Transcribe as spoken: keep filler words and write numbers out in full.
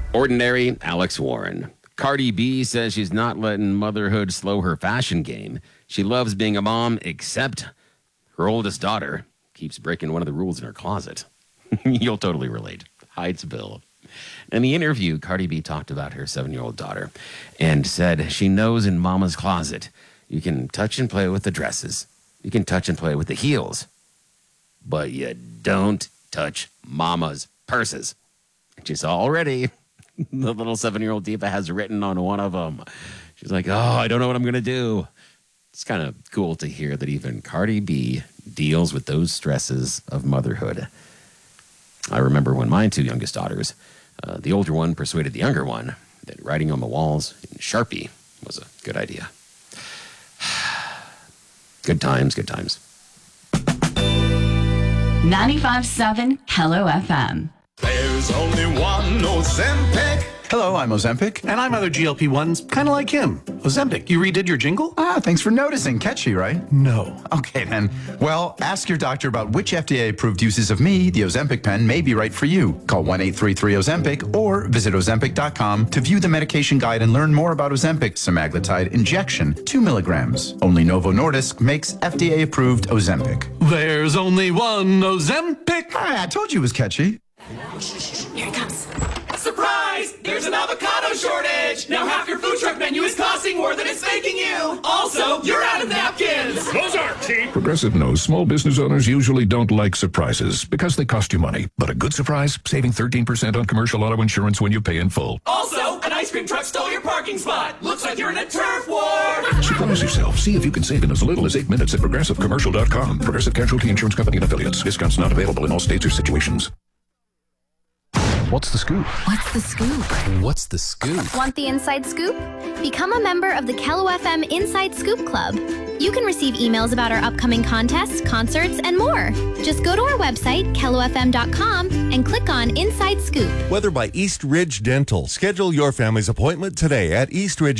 Ordinary Alex Warren. Cardi B says she's not letting motherhood slow her fashion game. She loves being a mom, except her oldest daughter keeps breaking one of the rules in her closet. You'll totally relate. Hides Bill. In the interview, Cardi B talked about her seven-year-old daughter and said she knows in mama's closet you can touch and play with the dresses. You can touch and play with the heels. But you don't touch mama's purses. And she saw already the little seven-year-old diva has written on one of them. She's like, oh, I don't know what I'm going to do. It's kind of cool to hear that even Cardi B deals with those stresses of motherhood. I remember when my two youngest daughters, uh, the older one persuaded the younger one that writing on the walls in Sharpie was a good idea. Good times, good times. ninety-five point seven Hello F M. There's only one Ozempic. Hello, I'm Ozempic. And I'm other G L P ones, kind of like him. Ozempic, you redid your jingle? Ah, thanks for noticing. Catchy, right? No. Okay, then. Well, ask your doctor about which F D A-approved uses of me, the Ozempic pen, may be right for you. Call one eight three three Ozempic or visit Ozempic dot com to view the medication guide and learn more about Ozempic semaglutide injection, two milligrams. Only Novo Nordisk makes F D A-approved Ozempic. There's only one Ozempic. Hi, I told you it was catchy. Here it comes. Surprise! There's an avocado shortage! Now half your food truck menu is costing more than it's making you! Also, you're out of napkins! Those aren't cheap! Progressive knows small business owners usually don't like surprises because they cost you money. But a good surprise, saving thirteen percent on commercial auto insurance when you pay in full. Also, an ice cream truck stole your parking spot! Looks like you're in a turf war! Surprise yourself. See if you can save in as little as eight minutes at progressive commercial dot com. Progressive Casualty Insurance Company and Affiliates. Discounts not available in all states or situations. What's the scoop? What's the scoop? What's the scoop? Want the inside scoop? Become a member of the Kello F M Inside Scoop Club. You can receive emails about our upcoming contests, concerts, and more. Just go to our website, kello f m dot com, and click on Inside Scoop. Weather by East Ridge Dental. Schedule your family's appointment today at East Ridge